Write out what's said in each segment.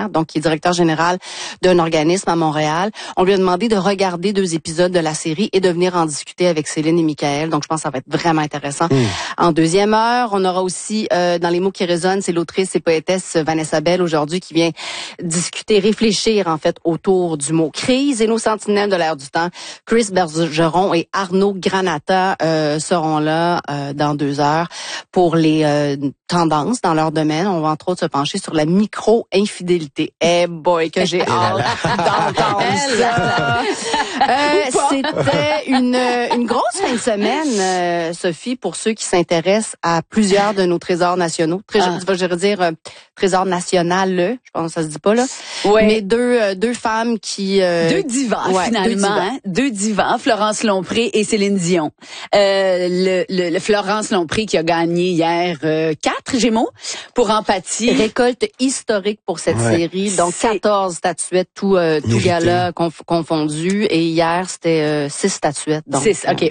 Leclerc, donc qui est directeur général d'un organisme à Montréal. On lui a demandé de regarder 2 épisodes de la série et de venir en discuter avec Céline et Michael. Donc, je pense que ça va être vraiment intéressant. En deuxième heure, on aura aussi, dans les mots qui résonnent, c'est l'autrice et poétesse Vanessa Bell aujourd'hui qui vient discuter, réfléchir en fait autour du mot crise et nos sentinelles de l'air du temps. Chris Bergeron et Arnaud Granata seront là dans 2 heures pour les tendances dans leur domaine. On va entre autres se pencher sur la micro-infidélité. Eh boy, que j'ai hâte d'entendre ça. C'était une grosse fin de semaine, Sophie, pour ceux qui s'intéressent à plusieurs de nos trésors nationaux. Je veux dire trésor national, je pense que ça se dit pas là. Ouais. Mais deux femmes qui deux divas finalement, deux divas, Florence Lompré et Céline Dion. Le Florence Lompré qui a gagné hier 4 Gémeaux pour Empathie. Récolte historique pour cette série, donc 14 statuettes, tout gala confondu, et hier c'était 6 statuettes. Donc 6, OK.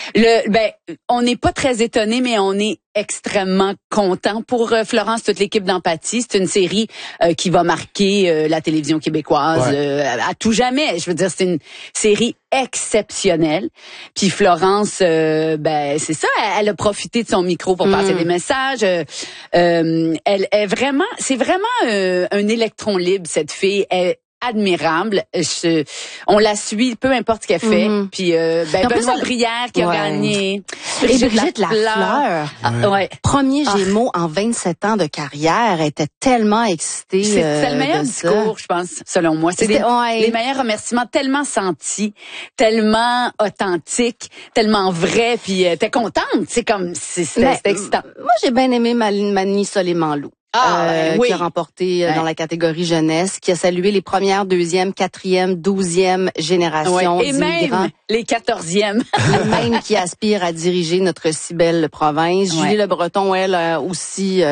On n'est pas très étonnés, mais on est extrêmement content pour Florence, toute l'équipe d'Empathie. C'est une série qui va marquer la télévision québécoise à tout jamais. Je veux dire, c'est une série exceptionnelle. Puis Florence, c'est ça, elle a profité de son micro pour passer des messages. Elle est vraiment, c'est vraiment un électron libre, cette fille. Elle admirable. On la suit, peu importe ce qu'elle fait. Puis Benoît Brière qui a gagné. Et Brigitte Lafleur. Premier Gémeaux en 27 ans de carrière, elle était tellement excitée. C'est le meilleur discours, je pense, selon moi. C'est les meilleurs remerciements, tellement sentis, tellement authentiques, tellement vrais, puis t'es contente. C'est comme, c'était excitant. Moi, j'ai bien aimé Mani Soleiman-Lou. Qui a remporté dans la catégorie jeunesse, qui a salué les premières, 2e, 4e, 12e générations d'immigrants. Même les 14e. Et même qui aspirent à diriger notre si belle province. Julie Le Breton, elle, a aussi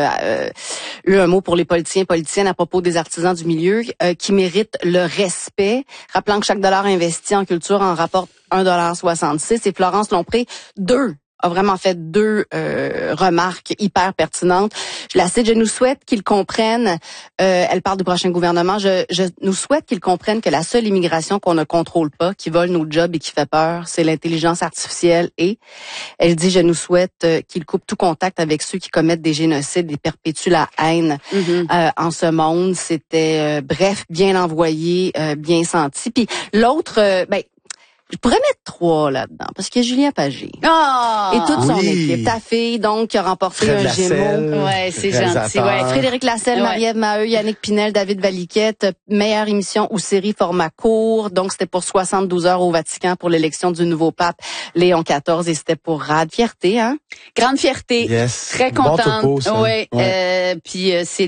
eu un mot pour les politiciens et politiciennes à propos des artisans du milieu qui méritent le respect. Rappelant que chaque dollar investi en culture en rapporte 1,66 $. Et Florence Lompré, a vraiment fait 2 remarques hyper pertinentes. Je la cite, je nous souhaite qu'ils comprennent, elle parle du prochain gouvernement, je nous souhaite qu'ils comprennent que la seule immigration qu'on ne contrôle pas, qui vole nos jobs et qui fait peur, c'est l'intelligence artificielle. Et elle dit, je nous souhaite qu'ils coupent tout contact avec ceux qui commettent des génocides et perpétuent la haine en ce monde. C'était, bref, bien envoyé, bien senti. Puis l'autre, je pourrais mettre 3 là-dedans, parce qu'il y a Julien Pagé. Et toute son équipe. Ta fille, donc, qui a remporté un Gémeaux. Ouais, c'est gentil. Frédéric Lasselle, Marie-Ève Maheu, Yannick Pinel, David Valiquette, meilleure émission ou série format court. Donc, c'était pour 72 heures au Vatican pour l'élection du nouveau pape Léon XIV, et c'était pour Rad. Fierté, hein? Grande fierté. Yes. Très contente. Bon topo, puis c'est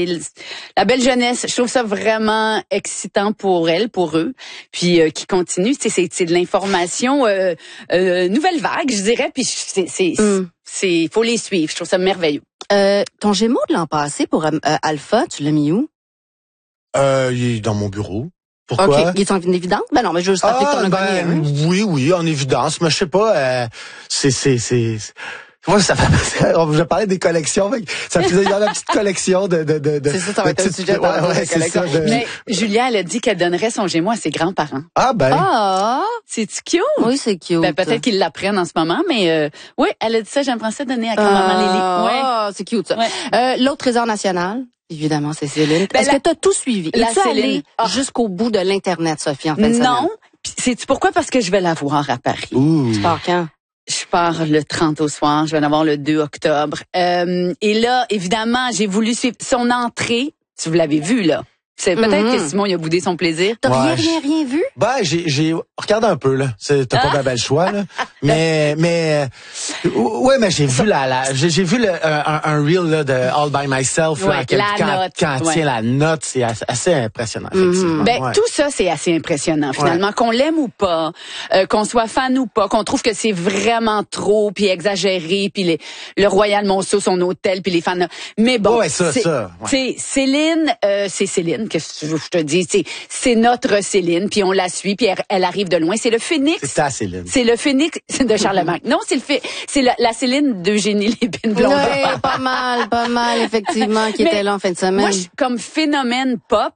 la belle jeunesse. Je trouve ça vraiment excitant pour elle, pour eux. Puis qui continue. C'est de l'information nouvelle vague, je dirais. Puis faut les suivre. Je trouve ça merveilleux. Ton Gémeaux de l'an passé pour Alpha, tu l'as mis où? Il est dans mon bureau. Pourquoi? OK. Il est en évidence? Ben non, mais je veux juste rappeler que t'en as gagné un. Oui, en évidence. Mais je sais pas, moi, ça fait, je parlais des collections, ça faisait une petite collection de c'est ça va être un sujet de collection. Mais Julia, elle a dit qu'elle donnerait son Gémeaux à ses grands-parents. C'est-tu cute? Oui, c'est cute. Peut-être qu'ils l'apprennent en ce moment, mais oui, elle a dit ça, j'aimerais ça donner à grand-maman Lily. C'est cute, ça. L'autre trésor national, évidemment, c'est Céline. Est-ce que t'as tout suivi? Es-tu allé jusqu'au bout de l'Internet, Sophie, en fin de semaine? Non. Sais-tu pourquoi? Parce que je vais la voir à Paris. Tu pars quand? Je pars le 30 au soir, je vais en avoir le 2 octobre. Et là, évidemment, j'ai voulu suivre son entrée. Si vous l'avez vu, là. C'est peut-être que Simon, il a boudé son plaisir. T'as rien vu? J'ai regardé un peu, là. T'as pas d'un bel choix, là. mais j'ai vu j'ai vu un reel, là, de All by Myself, là, quand elle tient la note, c'est assez impressionnant, effectivement. Tout ça, c'est assez impressionnant, finalement. Qu'on l'aime ou pas, qu'on soit fan ou pas, qu'on trouve que c'est vraiment trop, puis exagéré, puis le Royal Monceau, son hôtel, puis les fans. Mais bon. C'est Céline, c'est Céline. Qu'est-ce que tu veux que je te dise? C'est notre Céline, puis on la suit, puis elle arrive de loin. C'est le phénix. C'est ta Céline. C'est le phénix de Charlemagne. Non, c'est la Céline d'Eugénie Lépine-Blondin. Oui, pas mal, effectivement, qui était là en fin de semaine. Moi, comme phénomène pop,